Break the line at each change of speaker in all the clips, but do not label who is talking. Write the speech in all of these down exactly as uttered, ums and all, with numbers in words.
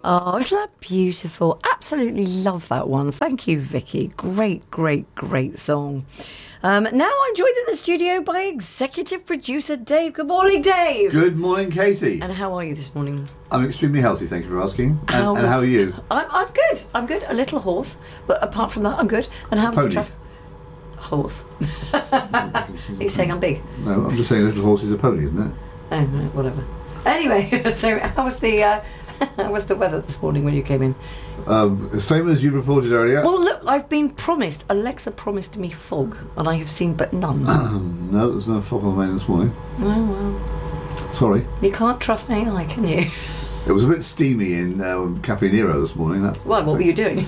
Oh, isn't that beautiful? Absolutely love that one. Thank you, Vicky. Great, great, great song. Um, now I'm joined in the studio by executive producer Dave. Good morning, Dave.
Good morning, Katie.
And how are you this morning?
I'm extremely healthy, thank you for asking. And
How
and
was-
how are you?
I'm, I'm good. I'm good. A little hoarse, but apart from that, I'm good. And how's the
Pony.
traffic? Horse. Are you saying I'm big?
No, I'm just saying a little horse is a pony, isn't it?
Oh, no, whatever. Anyway, so how was the uh, how was the weather this morning when you came in?
Um, same as you reported earlier.
Well, look, I've been promised. Alexa promised me fog, and I have seen but none.
No, there's no fog on the main this morning.
Oh well.
Sorry.
You can't trust A I, can you?
It was a bit steamy in um, Cafe Nero this morning. That,
Why? What were you doing?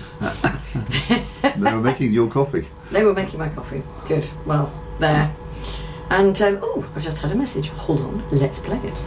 They were making your coffee.
They were making my coffee. Good. Well, there. And um, oh, I've just had a message. Hold on. Let's play it.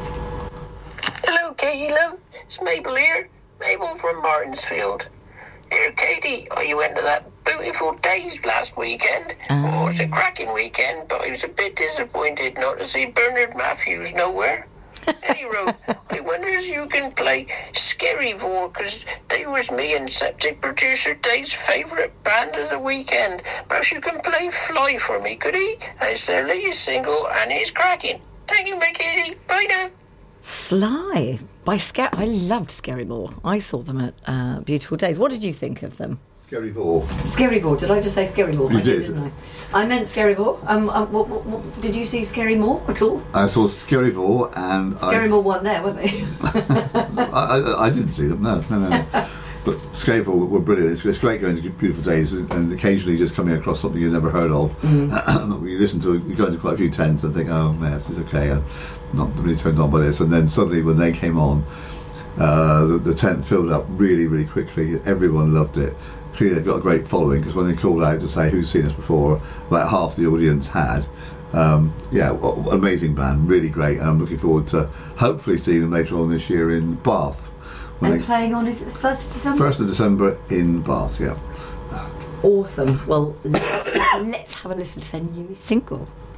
Hello, Katie Love. It's Mabel here. Mabel from Martinsfield. Here, Katie. Oh, you went to that beautiful days last weekend.
Um.
Oh, it's a cracking weekend, but I was a bit disappointed not to see Bernard Matthews nowhere. Anyway, I wonder if you can play Scaryvore, because they was me and Septic Producer Dave's favourite band of the weekend. Perhaps you can play Fly for me, could he? It's their latest single, and it's cracking. Thank you, my Katie. Bye now.
Fly by Scare. I loved Scaryvore. I saw them at uh, Beautiful Days. What did you think of them?
Scaryvore.
Scaryvore. Did I just say Scaryvore?
You
I
did.
didn't I? I meant Scaryvore. Um, um what, what, what, did you see Scary More at all?
I saw Scaryvore and
Scary
I,
More won there, weren't they?
I, I, I didn't see them, no, no, no. no. But Scaryvore were brilliant. It's, it's great going to Beautiful Days and, and occasionally just coming across something you've never heard of. Mm. You listen to, you go into quite a few tents and think, oh, man, this is okay. I'm not really turned on by this. And then suddenly when they came on, uh, the, the tent filled up really, really quickly. Everyone loved it. Clearly they've got a great following, because when they called out to say who's seen us before, about half the audience had. Um, yeah, well, amazing band, really great. And I'm looking forward to hopefully seeing them later on this year in Bath.
And
they,
playing on, is it the first of December?
first of December in Bath, yeah.
Awesome. Well, let's, let's have a listen to their newest single.